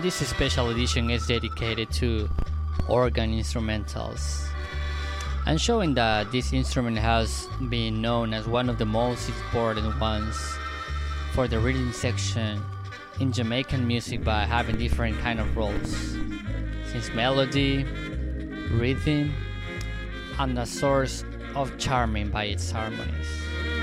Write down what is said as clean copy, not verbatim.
this special edition is dedicated to organ instrumentals and showing that this instrument has been known as one of the most important ones for the rhythm section in Jamaican music by having different kind of roles, since melody, rhythm, and a source of charming by its harmonies.